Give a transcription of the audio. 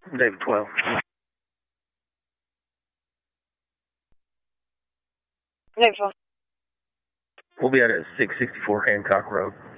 David 12. David 12. We'll be out at 664 Hancock Road.